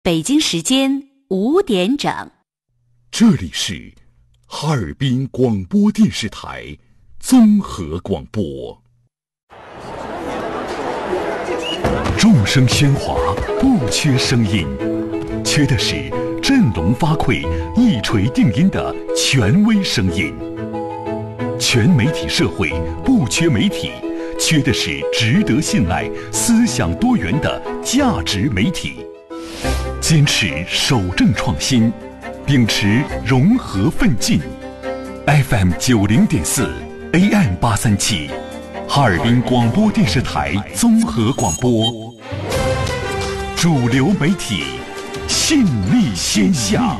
北京时间5点整。 这里是哈尔滨广播电视台综合广播。众声喧哗，不缺声音，缺的是振聋发聩、一锤定音的权威声音。全媒体社会不缺媒体，缺的是值得信赖、思想多元的价值媒体。坚持守正创新，秉持融合奋进。FM 90.4 AM 837，哈尔滨广播电视台综合广播。主流媒体，信力天下。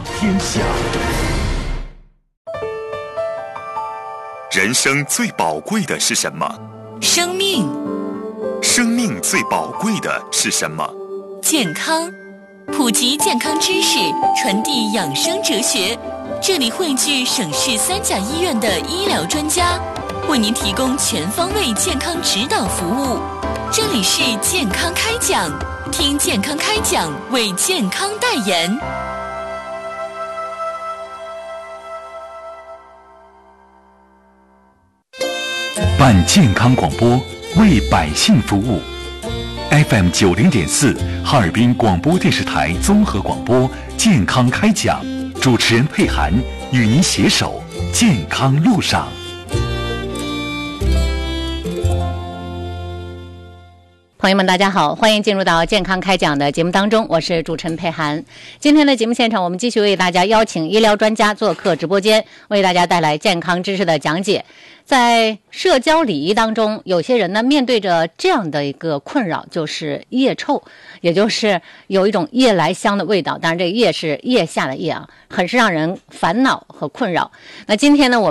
人生最宝贵的是什么？ 生命。 生命最宝贵的是什么？ 健康。普及健康知识，传递养生哲学。这里汇聚省市3甲医院的医疗专家，为您提供全方位健康指导服务。这里是健康开讲，听健康开讲，为健康代言。 办健康广播，为百姓服务。FM 90.4，哈尔滨广播电视台综合广播健康开讲，主持人佩涵与您携手健康路上。 朋友们大家好，欢迎进入到健康开讲的节目当中，我是主持人佩涵。今天的节目现场，我们继续为大家邀请医疗专家做客直播间，为大家带来健康知识的讲解。在社交礼仪当中，有些人呢面对着这样的一个困扰，就是腋臭，也就是有一种夜来香的味道，当然这个腋是腋下的腋啊，很是让人烦恼和困扰。那今天呢，我